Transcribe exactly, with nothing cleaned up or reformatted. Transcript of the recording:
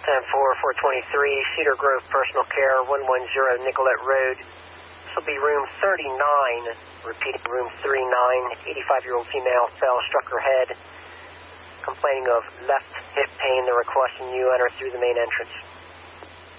ten four, four twenty-three, Cedar Grove Personal Care, one one zero Nicollet Road. This will be room thirty-nine, repeating room thirty-nine, eighty-five-year-old female fell, struck her head, complaining of left hip pain. They're requesting you enter through the main entrance.